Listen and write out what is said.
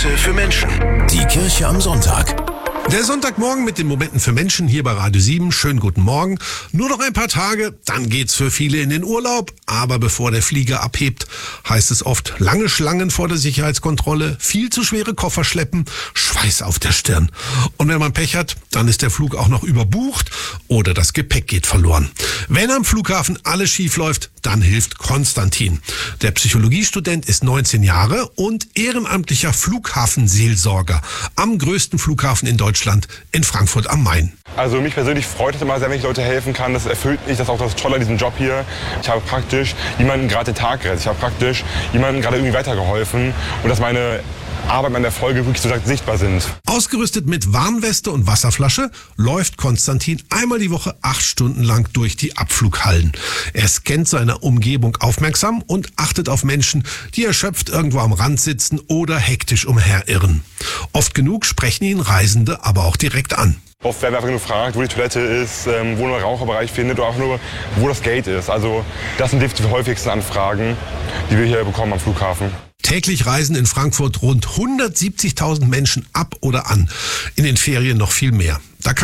Momente für Menschen. Die Kirche am Sonntag. Der Sonntagmorgen mit den Momenten für Menschen hier bei Radio 7. Schönen guten Morgen. Nur noch ein paar Tage, dann geht's für viele in den Urlaub. Aber bevor der Flieger abhebt, heißt es oft lange Schlangen vor der Sicherheitskontrolle, viel zu schwere Koffer schleppen, Schweiß auf der Stirn. Und wenn man Pech hat, dann ist der Flug auch noch überbucht oder das Gepäck geht verloren. Wenn am Flughafen alles schief läuft, dann hilft Konstantin. Der Psychologiestudent ist 19 Jahre und ehrenamtlicher Flughafenseelsorger am größten Flughafen in Deutschland, in Frankfurt am Main. Also mich persönlich freut es immer sehr, wenn ich Leute helfen kann. Das erfüllt mich, das ist auch das Tolle an diesem Job hier. Ich habe praktisch jemanden gerade den Tag gerettet. Ich habe praktisch jemanden gerade irgendwie weitergeholfen und dass meine Arbeit, meine Erfolge wirklich so sichtbar sind. Ausgerüstet mit Warnweste und Wasserflasche läuft Konstantin einmal die Woche 8 Stunden lang durch die Abflughallen. Er scannt seine Umgebung aufmerksam und achtet auf Menschen, die erschöpft irgendwo am Rand sitzen oder hektisch umherirren. Oft genug sprechen ihn Reisende aber auch direkt an. Oft werden wir einfach nur gefragt, wo die Toilette ist, wo man den Raucherbereich findet oder auch nur, wo das Gate ist. Also das sind die häufigsten Anfragen, die wir hier bekommen am Flughafen. Täglich reisen in Frankfurt rund 170.000 Menschen ab oder an. In den Ferien noch viel mehr. Da kann